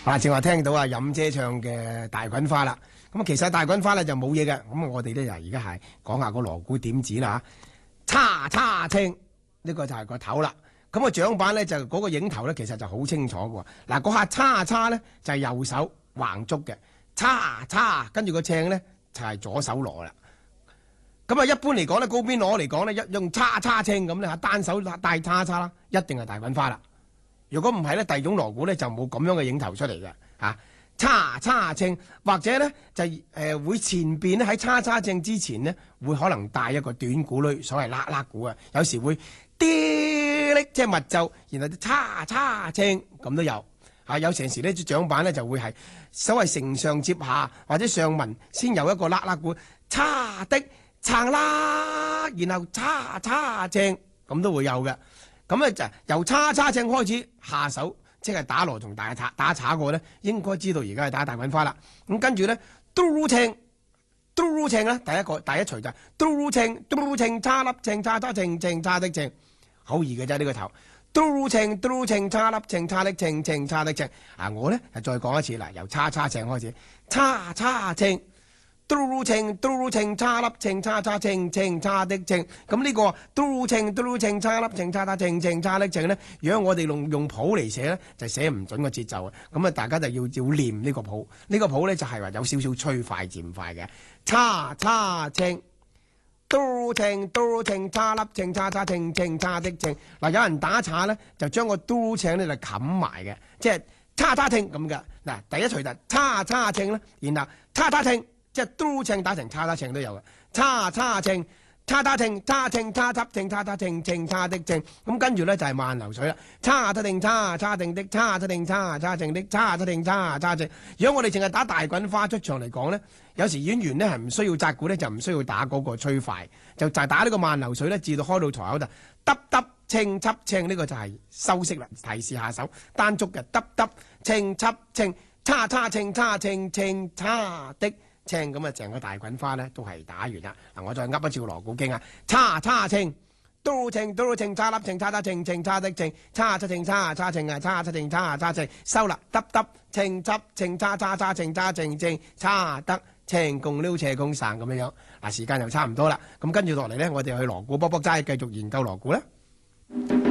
正話聽到啊飲姐唱嘅大滾花啦。咁其實大滾花咧就冇嘢嘅。咁我哋咧就而家係講下個鑼鼓點指啦嚇。叉叉稱呢個就係個頭啦。咁個掌板咧就嗰個影頭咧其實就好清楚嘅喎。嗱，嗰下叉叉咧就係右手橫捉嘅，叉叉跟住個稱咧就係左手攞啦。咁啊一般嚟講咧，高邊鑼嚟講咧用叉叉稱咁咧嚇，單手帶叉叉啦，一定係大滾花啦。如果唔係咧，第二種鑼鼓咧就冇咁樣嘅影頭出嚟嘅嚇。叉叉稱或者咧就會前邊咧喺叉叉稱之前呢，會可能帶一個短鼓類，所謂喇喇鼓啊，有時會啲哩即係密奏，然後叉叉稱咁都有嚇。有陣時呢，掌板咧就會係所謂承上接下，或者上文先有一個喇喇鼓，叉的撐啦，然後叉叉稱咁都會有嘅。咁咧就由叉叉稱開始下手，即係打鑼同打叉過咧，應該知道而家係打大滾花啦。咁跟住咧，嘟稱，嘟稱咧，第一錘就係嘟稱，嘟稱叉粒稱叉叉稱稱叉的稱，好易嘅啫呢個頭。嘟稱，嘟稱叉粒稱叉的稱稱叉的稱。我咧就再講一次啦，由叉叉稱開始，叉叉稱。嘟稱，嘟稱叉粒稱叉叉稱稱叉的稱。咁呢個嘟稱，嘟稱叉粒稱叉叉稱稱叉的稱咧，如果我哋用譜嚟寫咧，就寫唔準個節奏啊。咁啊，大家就要念呢個譜。呢個譜咧就係話有少少催快漸快嘅。叉叉稱，嘟稱，嘟稱叉粒稱叉叉稱稱叉的稱。嗱，有人打叉咧，就將個嘟稱咧就冚埋嘅，即係叉叉稱咁嘅。嗱，第一錘就叉叉稱啦，然後叉叉稱。即係嘟稱打成叉叉稱都有嘅，叉叉稱、叉叉稱、叉稱、叉叉稱、叉叉稱、稱叉的稱。咁跟住咧就係慢流水啦，叉叉定叉叉定的，叉叉定叉叉定的，叉叉定叉叉定。如果我哋淨係打大滾花出場嚟講咧，有時演員咧係唔需要紮鼓咧，就唔需要打嗰個催快，就係打呢個慢流水咧，至到開到台口就得得稱輯稱，呢個就係修飾啦，提示下手單足嘅得得稱輯稱，叉叉稱叉稱稱叉的。稱咁啊，成個大滾花咧都係打完啦。嗱，我再噏一次鑼鼓經啊，叉叉稱，嘟稱，嘟稱叉粒稱叉叉稱稱叉的稱，叉叉稱叉叉稱啊，叉叉稱叉叉稱，收啦，得得稱輯稱叉叉叉稱叉稱稱叉得稱共溜斜共散咁樣樣。嗱，時間又差唔多啦，咁跟住落嚟咧，我哋去鑼鼓卜卜齋繼續研究鑼鼓啦。